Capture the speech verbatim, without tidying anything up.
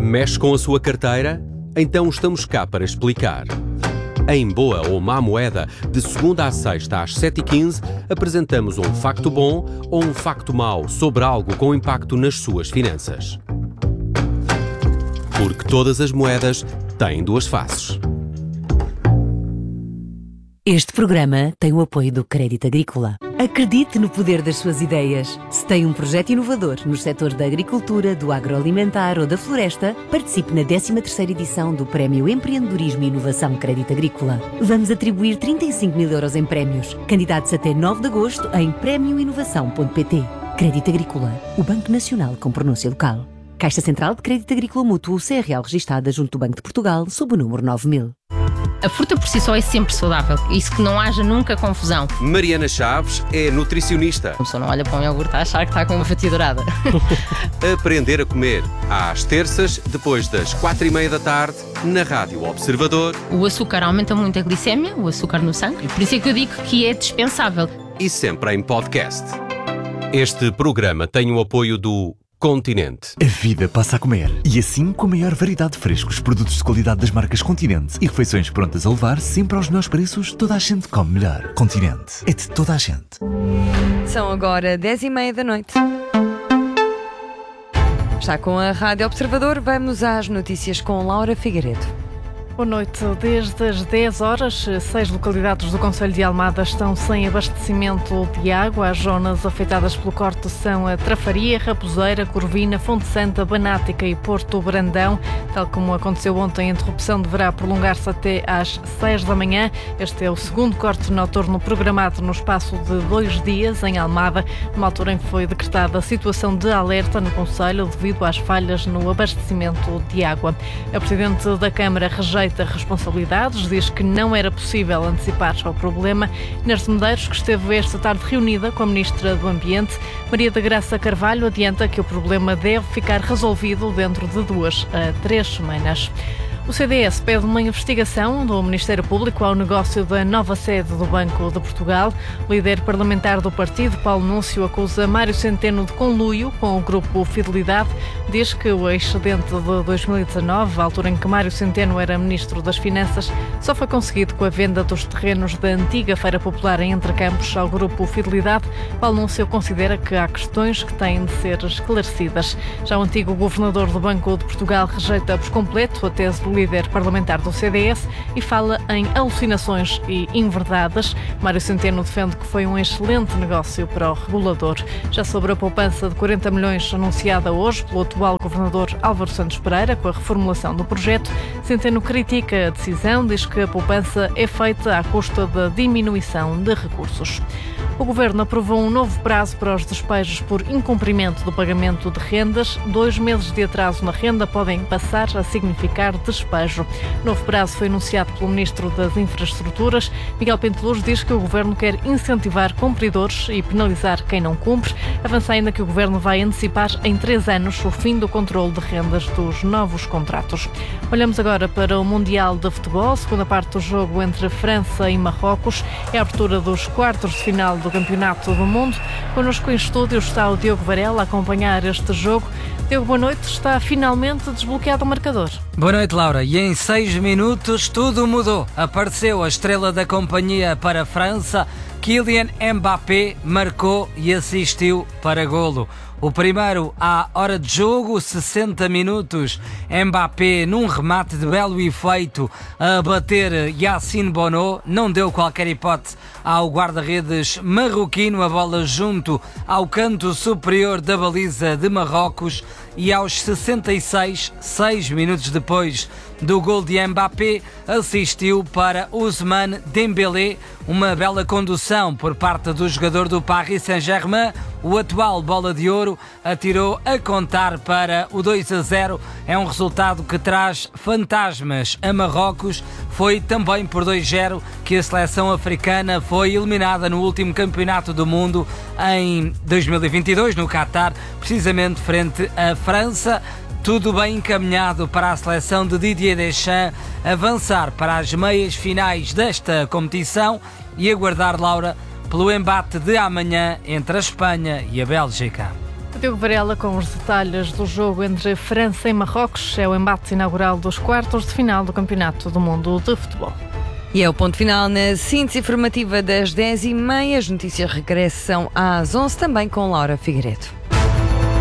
Mexe com a sua carteira? Então estamos cá para explicar. Em Boa ou Má Moeda, de segunda à sexta às sete e quinze, apresentamos um facto bom ou um facto mau sobre algo com impacto nas suas finanças. Porque todas as moedas têm duas faces. Este programa tem o apoio do Crédito Agrícola. Acredite no poder das suas ideias. Se tem um projeto inovador nos setores da agricultura, do agroalimentar ou da floresta, participe na décima terceira edição do Prémio Empreendedorismo e Inovação Crédito Agrícola. Vamos atribuir trinta e cinco mil euros em prémios. Candidatos até nove de agosto em prémio inovação ponto pt. Crédito Agrícola, o Banco Nacional com pronúncia local. Caixa Central de Crédito Agrícola Mútuo C R L registada junto do Banco de Portugal sob o número nove mil. A fruta por si só é sempre saudável, isso que não haja nunca confusão. Mariana Chaves é nutricionista. A pessoa não olha para um iogurte a achar que está com uma fatia dourada. Aprender a comer, às terças, depois das quatro e meia da tarde, na Rádio Observador. O açúcar aumenta muito a glicémia, o açúcar no sangue, por isso é que eu digo que é dispensável. E sempre em podcast. Este programa tem o apoio do Continente. A vida passa a comer. E assim, com a maior variedade de frescos, produtos de qualidade das marcas Continente e refeições prontas a levar sempre aos melhores preços, toda a gente come melhor. Continente. É de toda a gente. São agora dez e meia da noite. Está com a Rádio Observador. Vamos às notícias com Laura Figueiredo. Boa noite. Desde as dez horas, seis localidades do concelho de Almada estão sem abastecimento de água. As zonas afetadas pelo corte são a Trafaria, Raposeira, Corvina, Fonte Santa, Banática e Porto Brandão. Tal como aconteceu ontem, a interrupção deverá prolongar-se até às seis da manhã. Este é o segundo corte noturno programado no espaço de dois dias em Almada, numa altura em que foi decretada a situação de alerta no concelho devido às falhas no abastecimento de água. A Presidente da Câmara rejeita responsabilidades, diz que não era possível antecipar o problema. Inês de Medeiros, que esteve esta tarde reunida com a Ministra do Ambiente, Maria da Graça Carvalho, adianta que o problema deve ficar resolvido dentro de duas a três semanas. O C D S pede uma investigação do Ministério Público ao negócio da nova sede do Banco de Portugal. O líder parlamentar do partido, Paulo Núncio, acusa Mário Centeno de conluio com o grupo Fidelidade. Diz que o excedente de dois mil e dezanove, a altura em que Mário Centeno era Ministro das Finanças, só foi conseguido com a venda dos terrenos da antiga Feira Popular em Entrecampos ao grupo Fidelidade. Paulo Núncio considera que há questões que têm de ser esclarecidas. Já o antigo governador do Banco de Portugal rejeita por completo a tese do líder parlamentar do C D S e fala em alucinações e inverdades. Mário Centeno defende que foi um excelente negócio para o regulador. Já sobre a poupança de quarenta milhões anunciada hoje pelo atual governador Álvaro Santos Pereira, com a reformulação do projeto, Centeno critica a decisão, diz que a poupança é feita à custa da diminuição de recursos. O Governo aprovou um novo prazo para os despejos por incumprimento do pagamento de rendas. Dois meses de atraso na renda podem passar a significar despejo. O novo prazo foi anunciado pelo Ministro das Infraestruturas. Miguel Penteluz diz que o Governo quer incentivar cumpridores e penalizar quem não cumpre. Avança ainda que o Governo vai antecipar em três anos o fim do controle de rendas dos novos contratos. Olhamos agora para o Mundial de Futebol. Segunda parte do jogo entre França e Marrocos. É a abertura dos quartos de final do Campeonato do Mundo. Connosco em estúdio está o Diogo Varela a acompanhar este jogo. Diogo, boa noite. Está finalmente desbloqueado o marcador. Boa noite, Laura. E em seis minutos tudo mudou. Apareceu a estrela da companhia para a França. Kylian Mbappé marcou e assistiu para golo. O primeiro à hora de jogo, sessenta minutos, Mbappé num remate de belo efeito a bater Yassine Bono, não deu qualquer hipótese ao guarda-redes marroquino, a bola junto ao canto superior da baliza de Marrocos, e aos sessenta e seis, seis minutos depois do gol de Mbappé, assistiu para Ousmane Dembélé, uma bela condução por parte do jogador do Paris Saint-Germain. O atual bola de ouro atirou a contar para o dois a zero. É um resultado que traz fantasmas a Marrocos. Foi também por dois a zero que a seleção africana foi eliminada no último campeonato do mundo em dois mil e vinte e dois, no Qatar, precisamente frente à França. Tudo bem encaminhado para a seleção de Didier Deschamps avançar para as meias finais desta competição e aguardar, Laura, pelo embate de amanhã entre a Espanha e a Bélgica. Diogo Varela com os detalhes do jogo entre França e Marrocos. É o embate inaugural dos quartos de final do Campeonato do Mundo de Futebol. E é o ponto final na síntese informativa das dez e meia. As notícias regressam às onze, também com Laura Figueiredo.